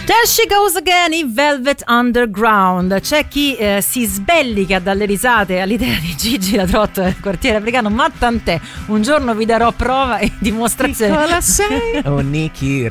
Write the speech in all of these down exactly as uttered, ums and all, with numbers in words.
There she goes again, i Velvet Underground. C'è chi eh, si sbellica dalle risate all'idea di Gigi La Trottola del quartiere africano, ma tant'è, un giorno vi darò prova e dimostrazione. Piccola sei, oh Nicky,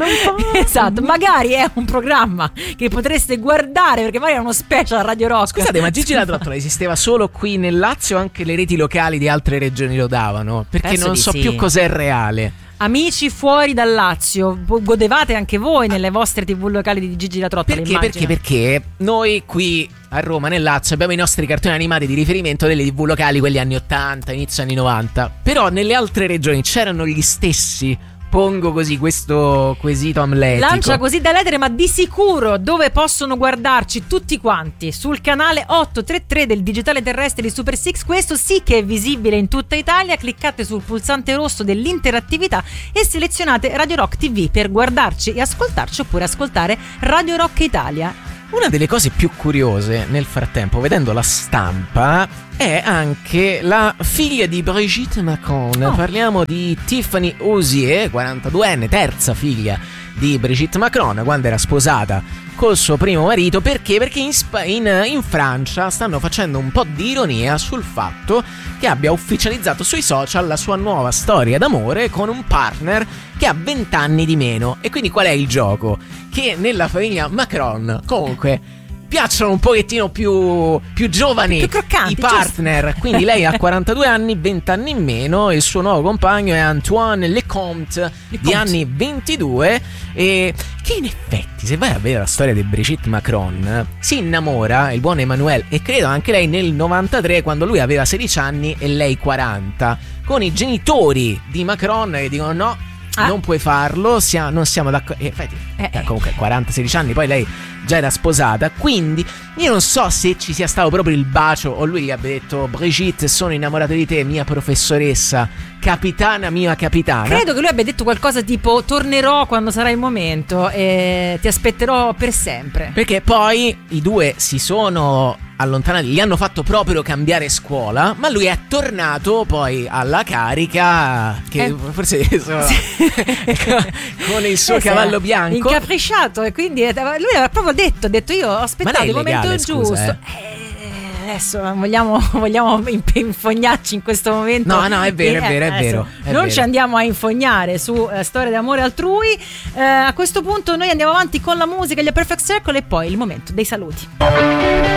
esatto, magari è un programma che potreste guardare perché magari è uno special Radio Rock. Scusate, ma Gigi La Trottola esisteva solo qui nel Lazio o anche le reti locali di altre regioni lo davano? Perché Penso non di so sì. più cos'è reale. Amici fuori dal Lazio, godevate anche voi nelle vostre tivù locali di Gigi La Trottola? Perché? Perché? Perché noi qui a Roma, nel Lazio, abbiamo i nostri cartoni animati di riferimento delle tivù locali, quelli anni ottanta, inizio anni novanta. Però nelle altre regioni c'erano gli stessi. Pongo così questo quesito amletico. Lancia così da lettere, ma di sicuro dove possono guardarci tutti quanti? Sul canale ottocentotrentatré del digitale terrestre di Super Six. Questo sì che è visibile in tutta Italia. Cliccate sul pulsante rosso dell'interattività e selezionate Radio Rock T V per guardarci e ascoltarci, oppure ascoltare Radio Rock Italia. Una delle cose più curiose nel frattempo, vedendo la stampa, è anche la figlia di Brigitte Macron. Oh. Parliamo di Tiffany Osier, quarantaduenne, terza figlia di Brigitte Macron, quando era sposata col suo primo marito. Perché? Perché in, Sp- in, in Francia stanno facendo un po' di ironia sul fatto che abbia ufficializzato sui social la sua nuova storia d'amore con un partner che ha venti anni di meno. E quindi qual è il gioco? Che nella famiglia Macron comunque piacciono un pochettino più, più giovani, più croccanti, i partner, giusto? Quindi lei ha quarantadue anni, venti anni in meno, e il suo nuovo compagno è Antoine Lecomte, Le di Comte. anni ventidue, e che in effetti, se vai a vedere la storia di Brigitte Macron, si innamora il buon Emmanuel, e credo anche lei nel novantatré, quando lui aveva sedici anni e lei quaranta, con i genitori di Macron che dicono no, ah. non puoi farlo, sia, non siamo d'accordo. E infatti eh, eh. comunque quaranta sedici anni, poi lei già era sposata, quindi io non so se ci sia stato proprio il bacio o lui gli abbia detto: Brigitte, sono innamorato di te, mia professoressa, capitana mia capitana. Credo che lui abbia detto qualcosa tipo: tornerò quando sarà il momento e ti aspetterò per sempre. Perché poi i due si sono allontanati, gli hanno fatto proprio cambiare scuola, ma lui è tornato poi alla carica, che eh. forse so, con il suo eh, cavallo bianco, incapricciato, e quindi lui aveva proprio detto, ha detto io ho aspettato il momento legale, giusto. Scusa, eh. Eh, adesso vogliamo, vogliamo infognarci in questo momento? No, no, è vero, è vero, è eh, vero. È non vero. ci andiamo a infognare su eh, storie d'amore altrui. Eh, a questo punto noi andiamo avanti con la musica, gli Perfect Circle, e poi il momento dei saluti.